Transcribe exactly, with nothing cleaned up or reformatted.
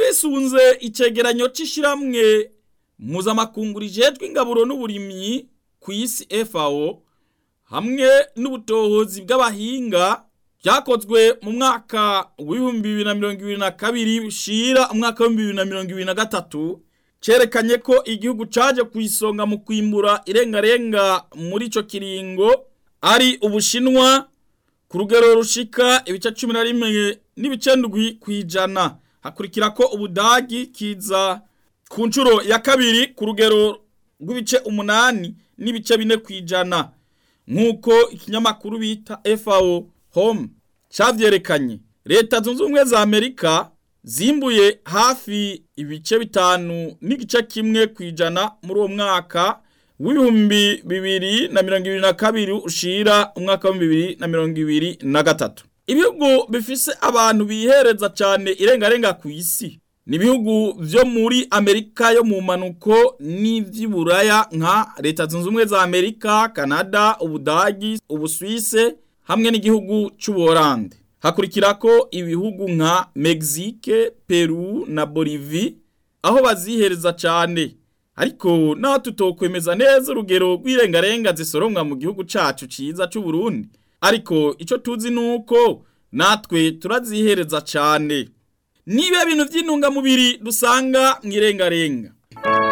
twisunze icegeranyo c'ishiramwe mpuzamakungu rijejwe ingaburo n'uburimyi ku isi F A O hamwe n'ubutohozi bw'abahinga byakozwe mu mwaka w'ibihumbi bibiri na mirongo ibiri na kabiri bushira umwaka w'ibihumbi bibiri na mirongo ibiri na gatatu cerekanye ko igihugu caje kwisonga mu kwimbura irengarenga muri ico kiringo ari Ubushinwa ku rugero rushika ibice cumi na rimwe n'ibice ndwi kwijana. Hakurikira ko Ubudagi kiza ku ncuro ya kabiri ku rugero rw'ibice umunani n'ibice bine kwijana, nk'uko ikinyamakuru bita F A O Home cavyerekanye. Leta zunze ubumwe za Amerika zimbuye hafi ibice bitanu n'igice kimwe kwijana muri uwo mwaka w'ibihumbi bibiri na mirongo ibiri na kabiri ushira umwaka wa bibiri na mirongo ibiri na gatatu. Ibihugu bifise abantu bihereza cyane irengarenga ku isi ni ibihugu vyo muri Amerika yo mu manuko n'ivy'Iburaya nka Leta zunze ubumwe za Amerika, Canada, Ubudagi, Ubuswise hamwe n'igihugu c'Ubuholande. Hakurikira ko ibihugu nka Mexique, Peru na Bolivie aho bazihereza cyane, ariko naho tutokwemeza neza urugero rw'irengarenga zisoromwa mu gihugu cacu ciza c'u Burundi, ariko ico tuzi nuko natwe turazihereza cyane. Nibe bintu vy'intunga mubiri dusanga mwirengarenga.